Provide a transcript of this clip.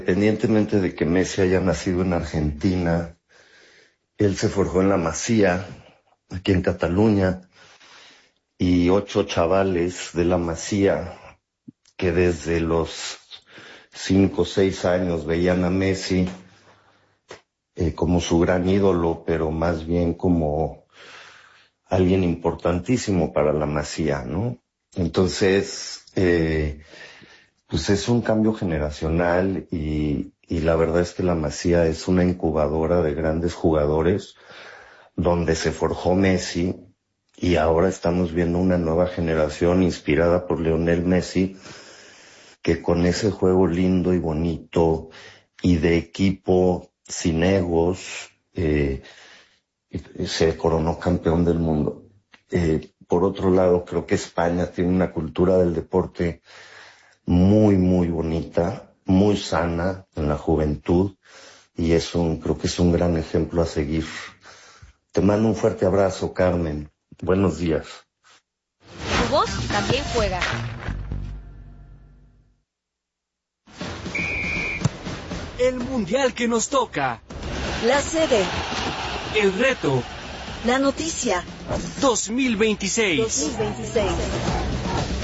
Independientemente de que Messi haya nacido en Argentina, él se forjó en la Masía, aquí en Cataluña, y 8 chavales de la Masía que desde los 5 o 6 años veían a Messi como su gran ídolo, pero más bien como alguien importantísimo para la Masía, ¿no? Entonces, pues es un cambio generacional y la verdad es que la Masía es una incubadora de grandes jugadores donde se forjó Messi y ahora estamos viendo una nueva generación inspirada por Lionel Messi que con ese juego lindo y bonito y de equipo sin egos se coronó campeón del mundo. Por otro lado, creo que España tiene una cultura del deporte muy, muy bonita, muy sana en la juventud y creo que es un gran ejemplo a seguir. Te mando un fuerte abrazo, Carmen. Buenos días. Tu voz también juega. El mundial que nos toca. La sede. El reto. La noticia. 2026. 2026.